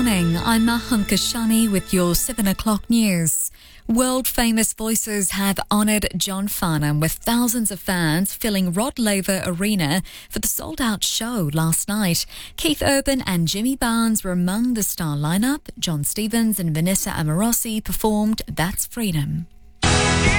morning, I'm Maham Kashani with your 7 o'clock news. World-famous voices have honoured John Farnham with thousands of fans filling Rod Laver Arena for the sold-out show last night. Keith Urban and Jimmy Barnes were among the star lineup. John Stevens and Vanessa Amorosi performed That's Freedom.